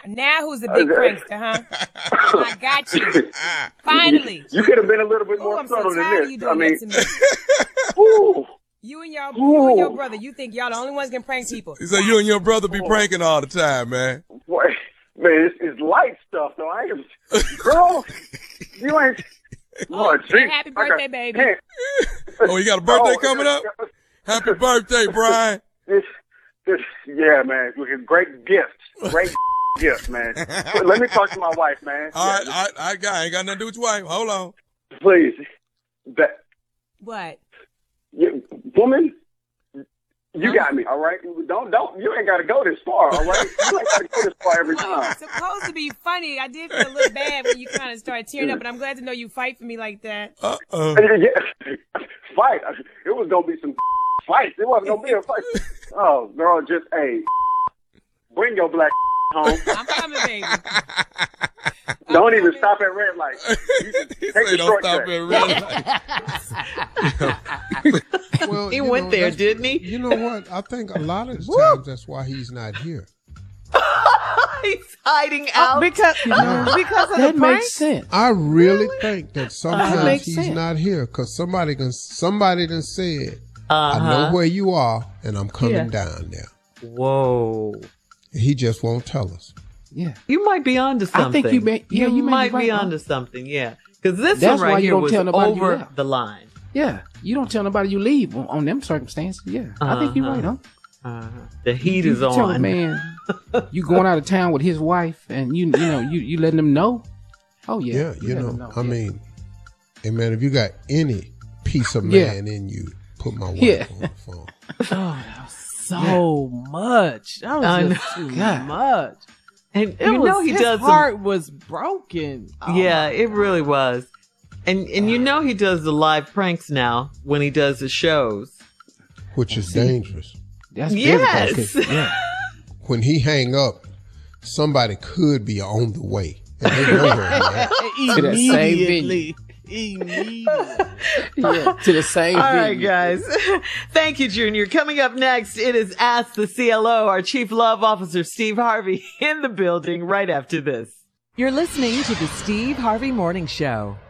Now who's the big prankster, huh? I got you. Finally. You could have been a little bit more I'm subtle so tired of than you this. doing that to me. Ooh. You and your brother, you think y'all the only ones can prank people. He said you and your brother be pranking all the time, man. Boy, man, it's light stuff, though. I am, girl, you ain't. Oh, happy birthday, baby. Oh, you got a birthday coming up? Happy birthday, Brian. Yeah, man. Great gift. Great gift, man. Let me talk to my wife, man. All right, I ain't got nothing to do with your wife. Hold on. Please. What? Woman, you got me, all right? Don't, you ain't got to go this far, all right? You ain't got to go this far every time. It's supposed to be funny. I did feel a little bad when you kind of started tearing up, but I'm glad to know you fight for me like that. Yeah. Fight. It was going to be some fights. It wasn't going to be a fight. Oh, girl, just, hey, bring your black home. I'm coming, baby. Don't even stop at red light. You just take the shortcut. Well, he went there, didn't he? You know what? I think a lot of the times that's why he's not here. He's hiding out because of that the makes sense. I really think that sometimes he's not here because somebody done said, I know where you are and I'm coming down there. Whoa. He just won't tell us. Yeah. You might be onto something. I think you might be onto something, yeah. Because this one right here was over the line. Yeah. You don't tell nobody you leave on them circumstances. Yeah. I think you're right, huh? The heat is on. Tell a man you going out of town with his wife and you letting them know. Oh yeah. Yeah, I mean, hey man, if you got any piece of man in you, put my wife on the phone. Oh, that was so much. That was just too much. And his heart was broken. Oh, yeah, it really was. And you know he does the live pranks now when he does the shows. Which is dangerous. That's yes. Yeah. When he hang up, somebody could be on the way. And they know where to that same venue. To the same All venue. right, guys. Thank you, Junior. Coming up next, it is Ask the CLO, our Chief Love Officer, Steve Harvey, in the building right after this. You're listening to the Steve Harvey Morning Show.